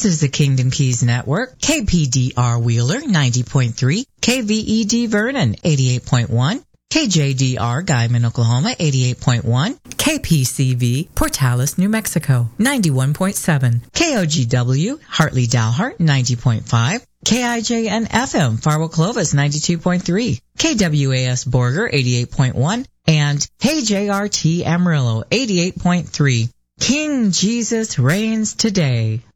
This is the Kingdom Keys Network, KPDR Wheeler 90.3, KVED Vernon 88.1, KJDR Guyman, Oklahoma 88.1, KPCV Portales, New Mexico 91.7, KOGW Hartley Dalhart 90.5, KIJN FM Farwell Clovis 92.3, KWAS Borger 88.1, and KJRT Amarillo 88.3. King Jesus reigns today.